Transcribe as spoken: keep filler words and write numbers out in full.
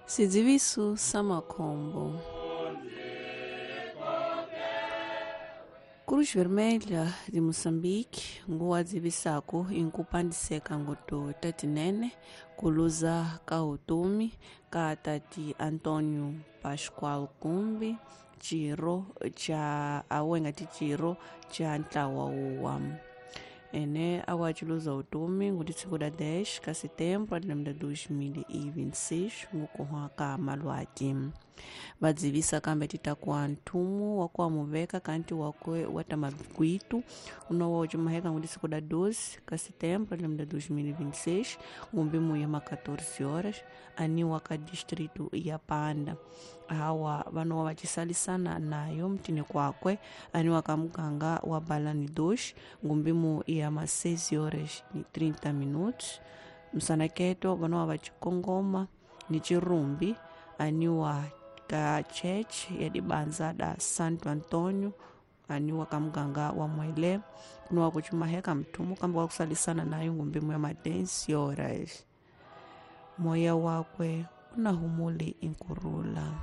Sidzivisu Samakombo. Cruz Vermelha de Moçambique nguwa dzivisako inkupandiseka ngoto tatinene kuluza ka utumi ka tati Antônio Pascoal Kumbi chiro cha awenga ti chiro cha ntlawa uwa ene awachiluza utumi nguti tsiku da dez ka setembro alinamda dois mil e vinte e seis ngukuhwa ka malwati vadzivisa kambe titakuwa ntumu wakuwa muveka kanti wakwe watamagwitu unowa ujimaheka nguti tsiku da doze ka setembro alinamda dois mil e vinte e seis ngumbi muya ma quatorze horas ani waka distrito ya Panda hawa vanowa vachisalisana nayo mtini kwakwe ani wakamuganga wa Balani dois ngumbi mu ya ma seis horas ni trinta minutos msanaketo vanowa vachikongoma ni chirumbi ani wa ka church ya dibanza da Santo Antônio ani wakamuganga wa Mwele kuno kuchimaheka mtumu kamba wakusalisana nayo ngumbi mu ya ma dez horas moya wakwe unahumuli inkurula.